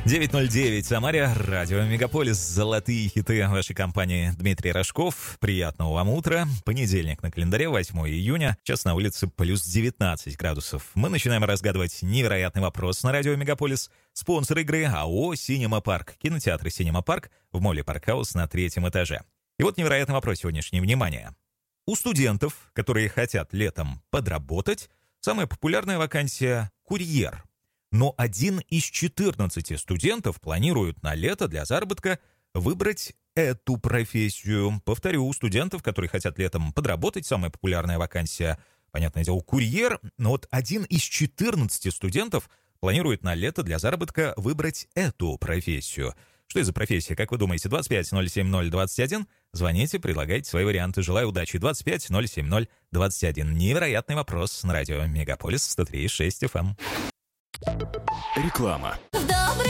9:09 в Самаре, радио Мегаполис, золотые хиты вашей компании. Дмитрий Рожков, приятного вам утра. Понедельник на календаре, 8 июня, сейчас на улице плюс 19 градусов. Мы начинаем разгадывать невероятный вопрос на радио Мегаполис. Спонсор игры АО «Синема Парк», кинотеатр «Синема Парк» в моле Паркхаус на 3-м этаже. И вот невероятный вопрос сегодняшнего внимания. У студентов, которые хотят летом подработать, самая популярная вакансия – курьер. Но 1 из 14 студентов планирует на лето для заработка выбрать эту профессию. Повторю, у студентов, которые хотят летом подработать, самая популярная вакансия, понятное дело, курьер. Но вот 1 из 14 студентов планирует на лето для заработка выбрать эту профессию. Что это за профессия, как вы думаете? 25-070-21. Звоните, предлагайте свои варианты. Желаю удачи. 25-070-21. Невероятный вопрос на радио Мегаполис 103.6 FM. Реклама.